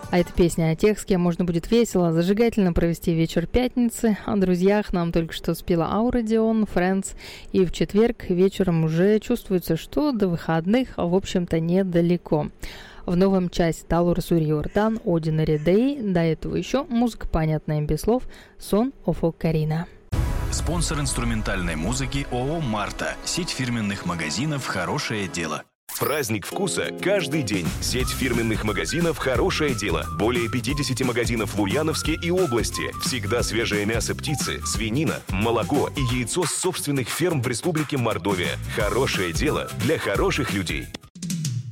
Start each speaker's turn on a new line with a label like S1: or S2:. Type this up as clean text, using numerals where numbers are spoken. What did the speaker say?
S1: А эта песня о тех, с кем можно будет весело, зажигательно провести вечер пятницы. О друзьях нам только что спела Аура Дион, Friends. И в четверг вечером уже чувствуется, что до выходных, в общем-то, недалеко. В новом часе Талур Суриордан, Ordinary Day. До этого еще музыка, понятная без слов, Сон Офо Карина.
S2: Спонсор инструментальной музыки ООО «Марта». Сеть фирменных магазинов «Хорошее дело».
S3: Праздник вкуса каждый день. Сеть фирменных магазинов «Хорошее дело». Более 50 магазинов в Ульяновске и области. Всегда свежее мясо птицы, свинина, молоко и яйцо с собственных ферм в Республике Мордовия. Хорошее дело для хороших людей.